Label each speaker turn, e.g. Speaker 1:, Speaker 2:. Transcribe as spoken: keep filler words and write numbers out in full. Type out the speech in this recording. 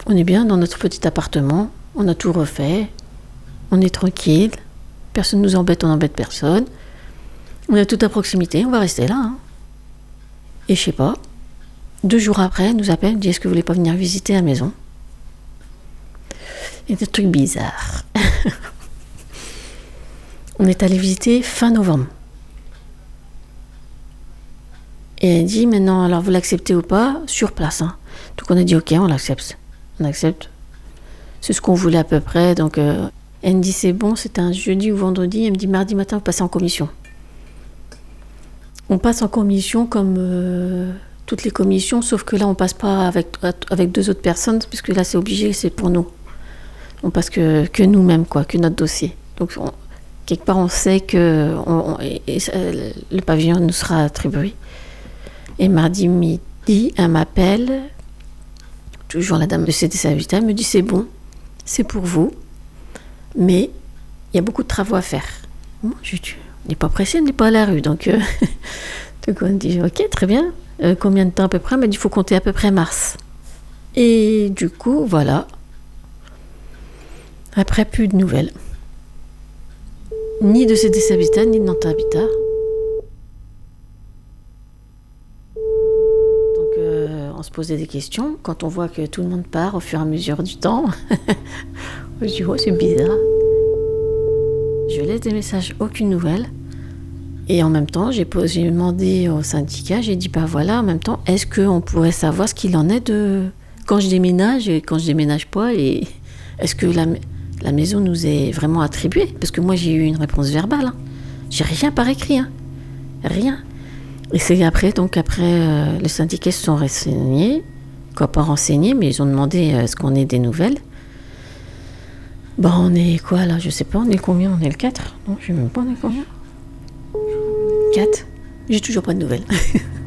Speaker 1: On est bien dans notre petit appartement, on a tout refait, on est tranquille, personne nous embête, on n'embête personne. On a tout à proximité, on va rester là. Hein. Et je sais pas, deux jours après, elle nous appelle, elle nous dit est-ce que vous voulez pas venir visiter la maison? Et des trucs bizarres. On est allé visiter fin novembre. Et elle dit maintenant, alors vous l'acceptez ou pas? Sur place. Hein. Donc on a dit ok, on l'accepte. On accepte. C'est ce qu'on voulait à peu près. Donc euh, elle me dit c'est bon, c'était un jeudi ou vendredi. Elle me dit mardi matin, vous passez en commission. On passe en commission comme euh, toutes les commissions, sauf que là on passe pas avec, avec deux autres personnes, puisque là c'est obligé, c'est pour nous. On passe que, que nous-mêmes, quoi, que notre dossier. Donc on, quelque part on sait que on, on, et, et, le pavillon nous sera attribué. Et mardi midi, elle m'appelle, toujours la dame de C D C Habitat, elle me dit c'est bon, c'est pour vous, mais il y a beaucoup de travaux à faire. Moi, je dis, on n'est pas pressé, on n'est pas à la rue, donc, euh, donc on dit ok, très bien. Euh, combien de temps à peu près? Elle m'a dit il faut compter à peu près mars. Et du coup, voilà. Après, plus de nouvelles. Ni de C D C Habitat, ni de Nantes Habitat. On se posait des questions. Quand on voit que tout le monde part au fur et à mesure du temps, je dis oh, c'est bizarre. Je laisse des messages, aucune nouvelle. Et en même temps, j'ai, posé, j'ai demandé au syndicat, j'ai dit bah voilà, en même temps, est-ce qu'on pourrait savoir ce qu'il en est de quand je déménage et quand je déménage pas, et est-ce que la, la maison nous est vraiment attribuée? Parce que moi j'ai eu une réponse verbale. Hein. J'ai rien par écrit, hein. Rien. Et c'est après, donc après, euh, les syndicats se sont renseignés, quoi, pas renseignés, mais ils ont demandé euh, est-ce qu'on ait des nouvelles. Bon, on est quoi là? Je sais pas, on est combien? On est le quatre? Non, je sais même pas, on est combien? quatre? J'ai toujours pas de nouvelles.